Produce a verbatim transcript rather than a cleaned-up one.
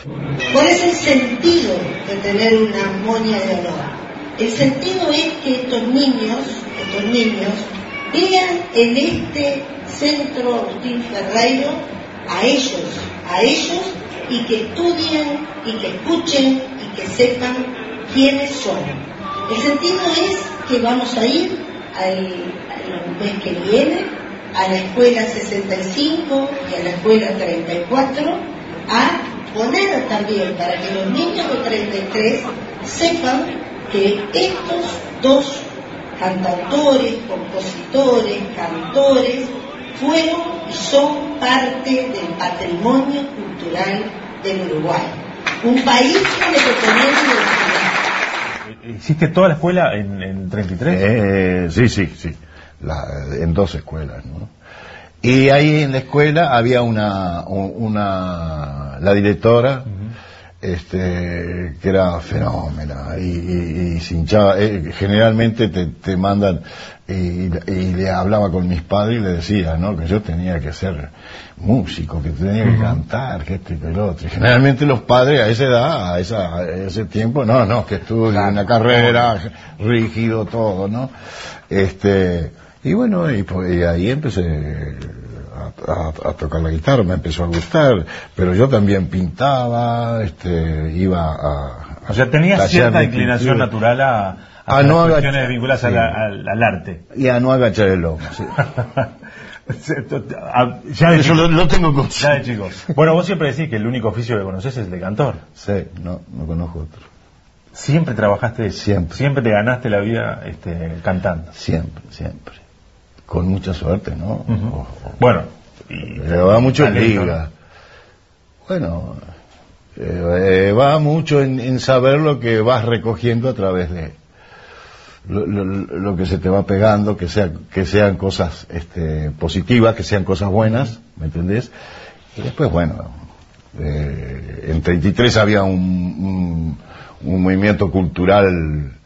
¿Cuál es el sentido de tener una moña de honor? El sentido es que estos niños, estos niños, vean en este centro Agustín Ferreiro a ellos, a ellos, y que estudien, y que escuchen, y que sepan quiénes son. El sentido es que vamos a ir al, al mes que viene a la escuela sesenta y cinco y a la escuela treinta y cuatro a poner también para que los niños de treinta y tres sepan que estos dos cantautores, compositores, cantores fueron y son parte del patrimonio cultural del Uruguay, un país donde se tenía universidad. ¿Hiciste toda la escuela en, en treinta y tres? Eh, sí, sí, sí, la, en dos escuelas, ¿no? Y ahí en la escuela había una, una la directora, uh-huh. este, que era fenómena, y, y, y se hinchaba, eh, generalmente te, te mandan, y, y le hablaba con mis padres y le decía, ¿no?, que yo tenía que ser músico, que tenía que uh-huh. cantar, que esto y que lo otro. Y generalmente los padres a esa edad, a, esa, a ese tiempo, no, no, que estudie claro. una carrera, rígido todo, ¿no? Este... Y bueno, y, y ahí empecé a, a, a tocar la guitarra, me empezó a gustar, pero yo también pintaba, este, iba a... O sea, tenías cierta inclinación natural a, a, a no las cuestiones agachar, vinculadas sí. al, al, al arte. Y a no agachar el lomo, sí. ya de Eso chico, lo, lo tengo consciente. Ya de chico. Bueno, vos siempre decís que el único oficio que conoces es el de cantor. Sí, no, no conozco otro. ¿Siempre trabajaste? Siempre. ¿Siempre te ganaste la vida este, cantando? Siempre, siempre. Con mucha suerte, ¿no? Uh-huh. o, o, bueno, y va mucho en liga. Bueno, eh, va mucho en, en saber lo que vas recogiendo a través de lo, lo, lo que se te va pegando, que sea que sean cosas este, positivas, que sean cosas buenas, ¿me entendés? Y después, bueno, eh, en treinta y tres había un, un, un movimiento cultural